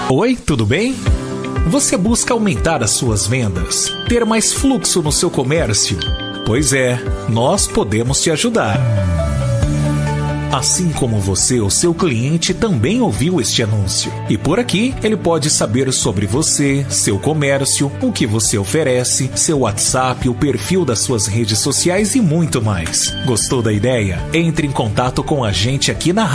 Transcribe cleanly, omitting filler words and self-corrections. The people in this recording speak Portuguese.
Oi, tudo bem? Você busca aumentar as suas vendas, ter mais fluxo no seu comércio? Pois é, nós podemos te ajudar. Assim como você, o seu cliente também ouviu este anúncio. E por aqui, ele pode saber sobre você, seu comércio, o que você oferece, seu WhatsApp, o perfil das suas redes sociais e muito mais. Gostou da ideia? Entre em contato com a gente aqui na